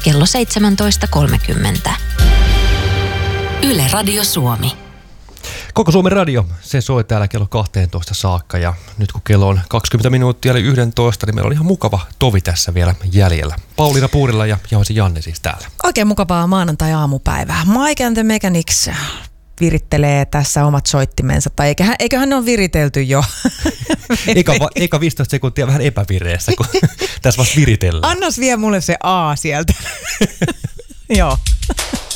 kello 17.30. Yle Radio Suomi. Koko Suomen radio, se soi täällä kello 12 saakka ja nyt kun kello on 20 minuuttia eli 11, niin meillä on ihan mukava tovi tässä vielä jäljellä. Pauliina Puurila ja Jausi Janne siis täällä. Oikein mukavaa maanantai-aamupäivää. Mike and the Mechanics virittelee tässä omat soittimensa, tai eiköhän ne ole viritelty jo. Eikä 15 sekuntia vähän epävireessä, kun tässä vasta viritellään. Annas vie mulle se A sieltä. Joo.